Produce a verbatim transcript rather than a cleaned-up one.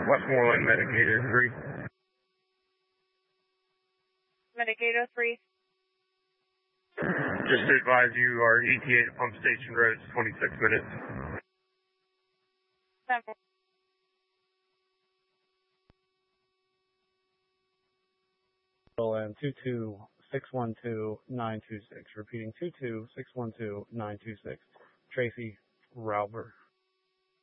Westmoreland, Medicator three. Medicator three. Just to advise you, our E T A to Pump Station Road is twenty-six minutes. Seven. And two two six one two nine two six. Repeating two two six one two nine two six. Tracy Rauber.